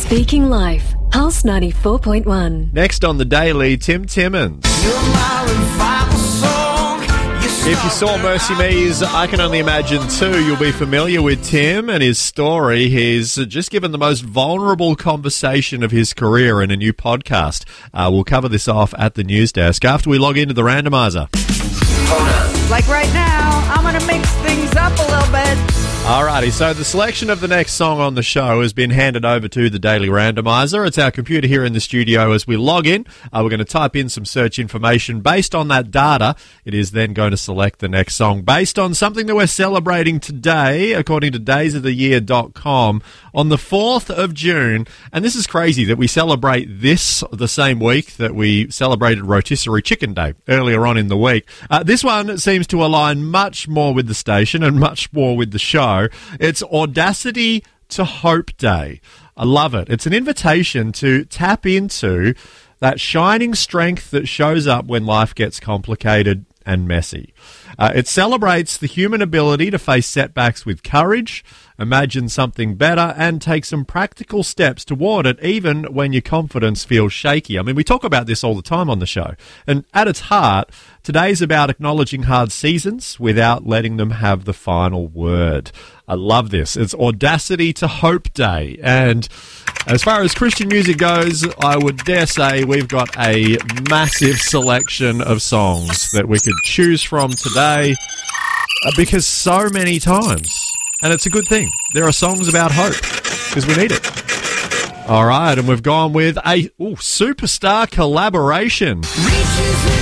Speaking Life, Pulse 94.1. Next on the Daily, Tim Timmins. If you saw Mercy Me's I Can Only Imagine 2, you'll be familiar with Tim and his story. He's just given the most vulnerable conversation of his career in a new podcast. We'll cover this off at the news desk after we log into the randomizer. Like right now, I'm going to mix things up a little bit. Alrighty, so the selection of the next song on the show has been handed over to the Daily Randomizer. It's our computer here in the studio. As we log in, we're going to type in some search information. Based on that data, it is then going to select the next song based on something that we're celebrating today, according to daysoftheyear.com, on the 4th of June. And this is crazy that we celebrate this the same week that we celebrated Rotisserie Chicken Day earlier on in the week. This one seems to align much more with the station and much more with the show. It's Audacity to Hope Day. I love it. It's an invitation to tap into that shining strength that shows up when life gets complicated and messy. It celebrates the human ability to face setbacks with courage, imagine something better, and take some practical steps toward it, even when your confidence feels shaky. I mean, we talk about this all the time on the show. And at its heart, today's about acknowledging hard seasons without letting them have the final word. I love this. It's Audacity to Hope Day. And as far as Christian music goes, I would dare say we've got a massive selection of songs that we could choose from today, because so many times, and it's a good thing, there are songs about hope because we need it. All right, and we've gone with a superstar collaboration.